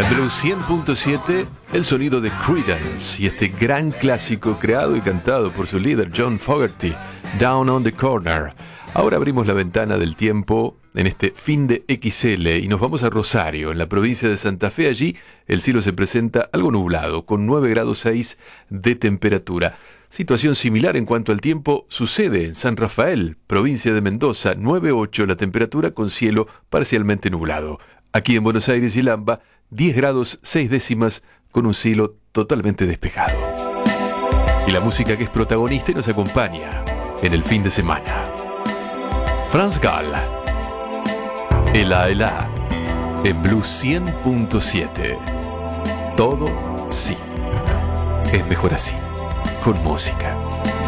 Blue 100.7, el sonido de Creedence y este gran clásico creado y cantado por su líder John Fogerty, Down on the Corner. Ahora abrimos la ventana del tiempo en este fin de XL y nos vamos a Rosario, en la provincia de Santa Fe. Allí el cielo se presenta algo nublado, con 9 grados 6 de temperatura. Situación similar en cuanto al tiempo sucede en San Rafael, provincia de Mendoza, 9,8 la temperatura con cielo parcialmente nublado. Aquí en Buenos Aires y Lamba, 10 grados 6 décimas con un cielo totalmente despejado. Y la música que es protagonista y nos acompaña en el fin de semana. Franz Gall, Ela Ela, en Blue 100.7. Todo sí, es mejor así, con música.